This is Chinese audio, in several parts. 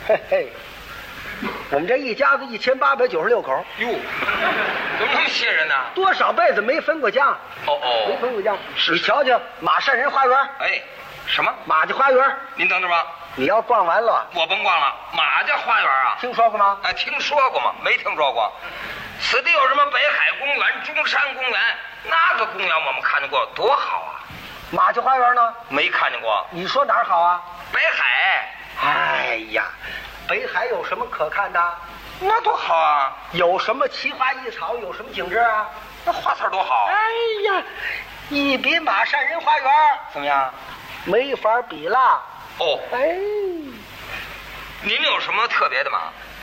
嘿嘿，我们这一家子1896口。 哟，怎么那么些人呢？ 多少辈子没分过家？没分过家。你瞧瞧马善人花园。 哎，什么？ 马家花园？ 您等着吧。 你要逛完了， 我甭逛了。马家花园啊， 听说过吗？ 哎，听说过吗？没听说过。此地有什么北海公园、中山公园？那个公园我们看见过，多好啊！ 马家花园呢？ 没看见过。 你说哪儿好啊？ 北海。 哎呀，北海有什么可看的？ 那多好啊！ 有什么奇花异草？有什么景致啊？ 那花草多好！ 哎呀，一比马善人花园怎么样？ 没法比啦。 哦， 哎， 您有什么特别的吗？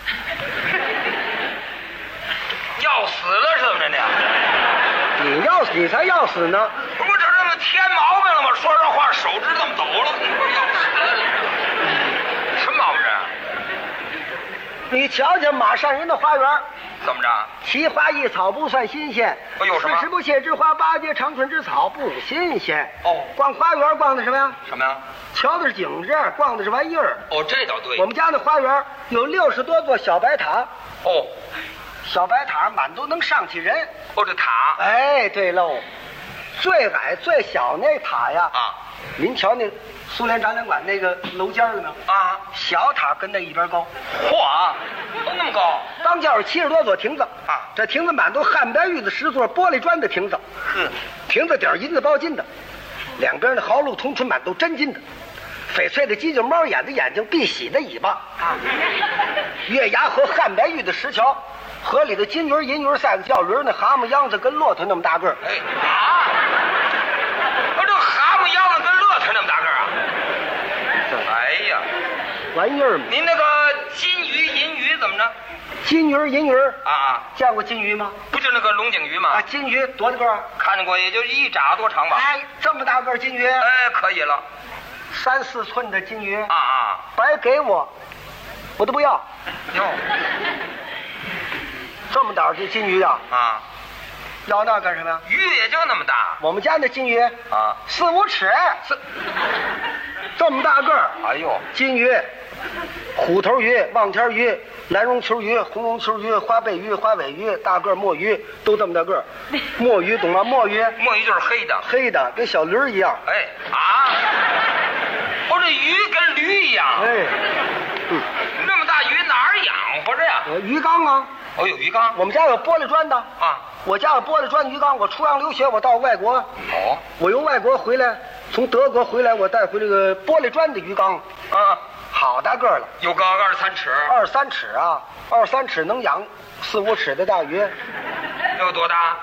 要死了是怎么着呢？ 你才要死呢！ 不是这么添毛病了吗？说这话手指这么抖了，你说要死了？什么毛病啊？ 你瞧瞧马善人的花园， 怎么着？ 奇花异草不算新鲜， 有什么 40不谢之花，8节长春之草不新鲜。 哦， 逛花园逛的什么呀？ 什么呀？ 瞧的是景致，逛的是玩意儿。 哦，这倒对。 我们家那花园有60多座小白塔。 哦， 小白塔满都能上去人。 哦，这塔。 哎，对喽，最矮最小那塔呀，您瞧那苏联展览馆那个楼尖了没有？ 啊， 小塔跟那一边高。 嚯，都那么高。 当间有70多座亭子啊， 这亭子满都汉白玉的石座，玻璃砖的亭子。亭子顶银子包金的，两边的毫路通唇满都真金的，翡翠的犄角猫眼的眼睛，碧玺的尾巴啊，月牙河汉白玉的石桥，河里的金鱼银鱼赛个叫驴，那蛤蟆秧子跟骆驼那么大个儿。 哎啊，这蛤蟆秧子跟骆驼那么大个儿啊！哎呀， 玩意儿嘛。 您那个金鱼银鱼怎么着？ 金鱼银鱼啊，见过金鱼吗？ 不就那个龙井鱼吗？ 啊，金鱼多大个儿？ 看见过，也就1拃多长吧。 哎，这么大个儿金鱼？ 哎，可以了。 3、4寸的金鱼啊， 白给我都不要。 哟， 这么大的金鱼啊？ 啊， 要那干什么呀？ 鱼也就那么大。 我们家那金鱼啊 ，4、5尺，这么大个儿。 哎呦， 金鱼、虎头鱼、望天鱼、蓝绒球鱼、红绒球鱼、花背鱼、花尾鱼、大个墨鱼都这么大个儿。墨鱼懂吗？墨鱼就是黑的， 黑的跟小驴一样。 哎啊，哦，这鱼跟驴一样。 哎， 那么大鱼哪儿养活着呀？ 鱼缸啊。 哦，有鱼缸。 我们家有玻璃砖的啊。 我家有玻璃砖鱼缸。我出洋留学，我到外国。 哦。 我由外国回来，从德国回来，我带回这个玻璃砖的鱼缸。 啊， 好大个了， 有高23尺。 23尺啊，23尺能养4、5尺的大鱼。 有多大？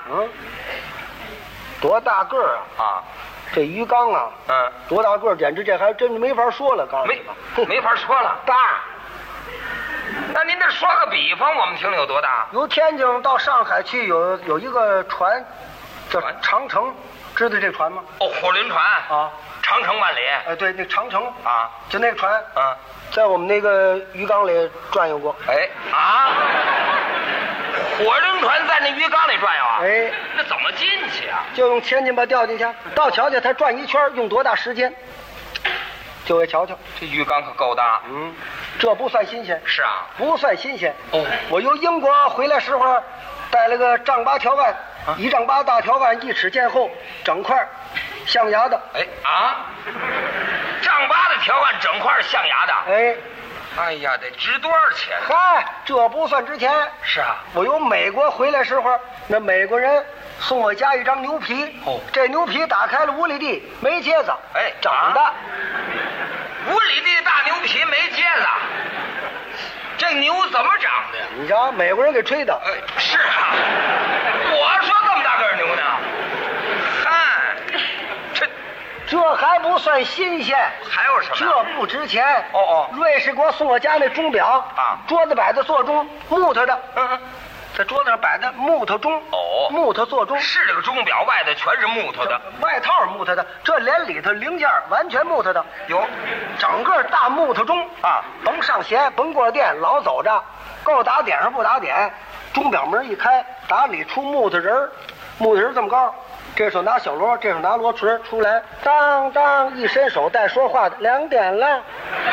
多大个儿啊？ 啊， 这鱼缸啊，多大个儿，简直这还真没法说了。告诉你没法说了， 大。 那您这说个比方，我们听听有多大？ 由天津到上海去有一个船，叫长城，知道这船吗？ 哦，火轮船啊， 长城万里。 哎，对，那长城啊， 就那个船啊， 在我们那个鱼缸里转悠过。 哎啊，火轮船在那鱼缸里转悠啊？ 哎， 那怎么进去啊？ 就用千斤把掉进去，到瞧瞧它转一圈用多大时间，就给瞧瞧。 这鱼缸可够大。 这不算新鲜。 是啊， 不算新鲜。 哦， 我由英国回来时候带了个丈8条腕，1丈8大条腕，1尺见厚，整块象牙的。 哎啊，丈8的条腕，整块象牙的。 哎， 哎呀，得值多少钱？ 嗨，这不算值钱。 是啊， 我由美国回来时候，那美国人送我家一张牛皮。 哦， 这牛皮打开了5里地，没疖子。 哎， 长的。 5里地大牛皮没疖子，这牛怎么长的呀？ 你瞧，美国人给吹的。 是啊，我说这么大个牛呢。嗨， 这还不算新鲜， 还有什么？ 这不值钱。 哦， 瑞士给我送我家那钟表啊， 桌子摆的座钟，木头的。在桌子上摆的木头钟。 哦， 木头座钟。 是这个钟表外头全是木头的， 外套木头的，这连里头零件完全木头的。 有， 整个大木头钟啊，甭上弦，甭过电，老走着，够打点上不打点。钟表门一开，打里出木头人，木头人这么高，这手拿小锣，这手拿锣锤出来，当当一伸手带说话的，2点了。